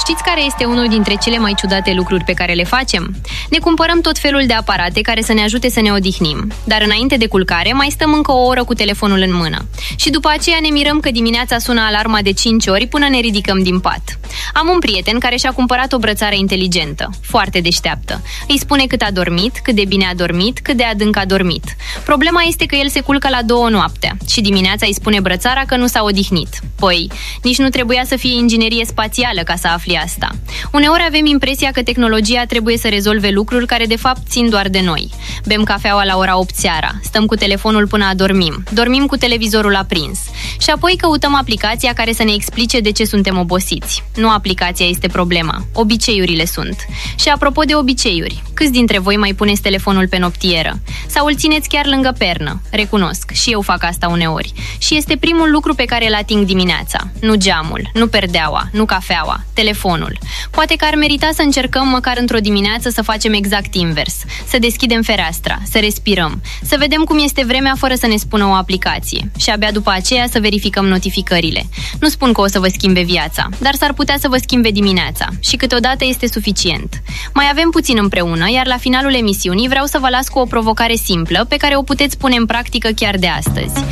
Știți care este unul dintre cele mai ciudate lucruri pe care le facem? Ne cumpărăm tot felul de aparate care să ne ajute să ne odihnim, dar înainte de culcare mai stăm încă o oră cu telefonul în mână. Și după aceea ne mirăm că dimineața sună alarma de 5 ori până ne ridicăm din pat. Am un prieten care și-a cumpărat o brățară inteligentă, foarte deșteaptă. Îi spune cât a dormit, cât de bine a dormit, cât de adânc a dormit. Problema este că el se culcă la 2 noaptea și dimineața îi spune brățara că nu s-a odihnit. Păi, nici nu trebuia să fie inginerie spațială ca să afli asta. Uneori avem impresia că tehnologia trebuie să rezolve lucruri care de fapt țin doar de noi. Bem cafeaua la ora 8 seara, stăm cu telefonul până adormim, dormim cu televizorul aprins și apoi căutăm aplicația care să ne explice de ce suntem obosiți. Nu aplicația este problema, obiceiurile sunt. Și apropo de obiceiuri, câți dintre voi mai puneți telefonul pe noptieră? Sau îl țineți chiar lângă pernă? Recunosc, și eu fac asta uneori. Și este primul lucru pe care îl ating dimineața. Nu geamul, nu perdeaua, nu cafeaua, telefonul. Poate că ar merita să încercăm măcar într-o dimineață să facem exact invers. Să deschidem fereastra, să respirăm, să vedem cum este vremea fără să ne spună o aplicație. Și abia după aceea să verificăm notificările. Nu spun că o să vă schimbe viața, dar s-ar putea să vă schimbe dimineața. Și câteodată este suficient. Mai avem puțin împreună, iar la finalul emisiunii vreau să vă las cu o provocare simplă pe care o puteți pune în practică chiar de astăzi.